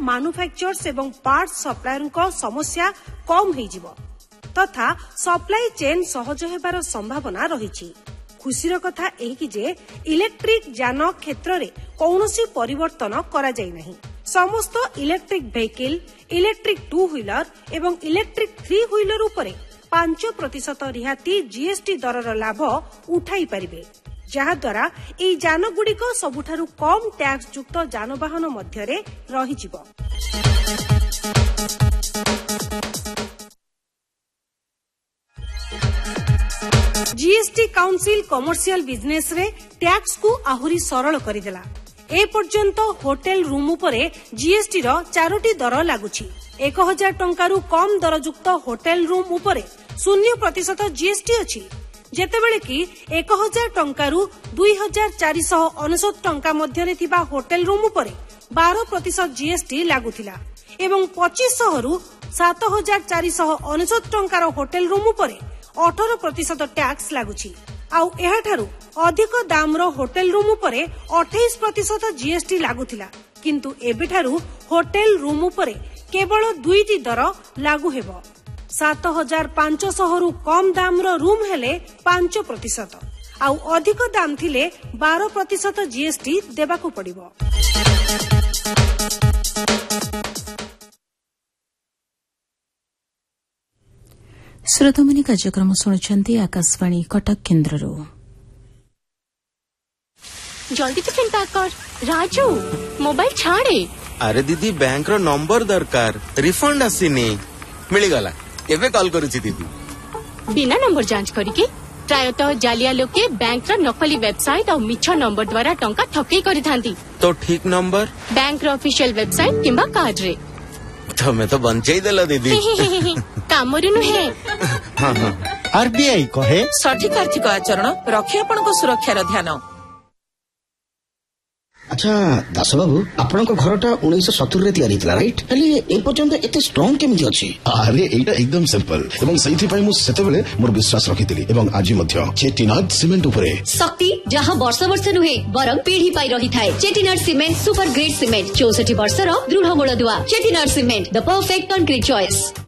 Manufacturers एवं parts supplier समस्या कम हो तथा सप्लाई चेन सहज होबार संभावना रही। खुशीर कथा एही जे इलेक्ट्रिक यान क्षेत्र में कौनसी परिवर्तन करा जाय नहीं। समस्त इलेक्ट्रिक व्हीकल, इलेक्ट्रिक 2 व्हीलर एवं इलेक्ट्रिक 3 व्हीलर उपरे 5% रिहाती जीएसटी दरर लाभ उठाई पारिबे, जहा द्वारा एई यान गुड़िक सबुठारु कम टैक्स युक्त यानवाहन मध्यरे रहिजिबो। जीएसटी काउंसिल कमर्शियल बिजनेस रे टैक्स को आहुरी सरल करिदेला। ए पर्यंत होटेल रूम उपरे जीएसटी रो 4टी दर लागुछि। 1000 टंकारु कम दरयुक्त होटेल रूम उपरे 0% जीएसटी अछि, जेतेबेले कि 1000 टंकारु 2499 टंका मध्यरे थिबा होटेल रूम उपरे 12% जीएसटी लागुथिला एवं 2500 रु 7499 टंकार होटेल रूम उपरे 18% टैक्स लागुछि। आउ एहाठारु अधिक दाम रो होटेल रूम उपरे 28% जीएसटी लागुथिला, किंतु एबेठारु होटेल रूम उपरे केवल 2टी दर लागू हेबो। 7500 रु कम दाम रो रूम हेले 5%, आउ अधिक दाम थिले 12% जीएसटी देबाकू पड़िबो। श्रोतामणि कार्यक्रम शुणुछंती आकाशवाणी कटक केन्द्ररू। जल्दी टिफिन पैक कर राजू, मोबाइल छाड़े। अरे दीदी बैंक रो नंबर दरकार, रिफंड आसीनी मिलगला, एबे कॉल करूची दीदी। बिना नंबर जांच करिके प्रायतः जालिया लोके बैंक रो नकली वेबसाइट और मिछ नंबर द्वारा टंका ठकेई करिथांती। तो ठीक नंबर बैंक रो ऑफिशियल वेबसाइट किंबा कार्ड रे। तमे तो बंचई देला दीदी। कामरी नुहे। हां हां, आरबीआई कहे सठिक आर्थिक आचरण रखे आपन सुरक्षार ध्यान। अच्छा दास बाबू, आपन घरटा 1970 रे तयारी थिला राइट? खाली ए पर्यंत एते स्ट्रांग केमिति अछि? अरे एटा एकदम सिंपल एवं सही पई मु सेतेबेले मोर विश्वास रखितिली एवं आज मध्य चेटीनाड सीमेंट उपरे शक्ति जहां वर्ष वर्ष नुहे बरम पीढ़ी पाई रही थाए। Chettinad cement super grade cement 64 वर्षर दृढ़ मूलदुआ। Chettinad cement the perfect concrete choice.